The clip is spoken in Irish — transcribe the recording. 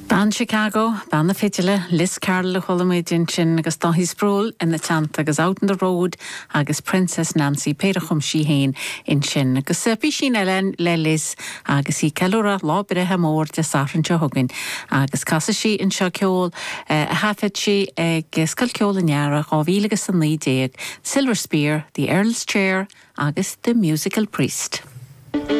Ban Chicago, ban na fidile, Liz Carroll a cholaméidin sin agus Daithí Spróil in na teanta agus Out on the Road agus Princess Nancy Péirechum síhéin in sin agus bhí sin eile le Liz agus í ceúra lábire mór de saranta thugann agus casa sí in seo ceol a hafid sí ag scail ceol in neara gábhíle agus san 19 Silver Spear, The Earl's Chair agus The Musical Priest.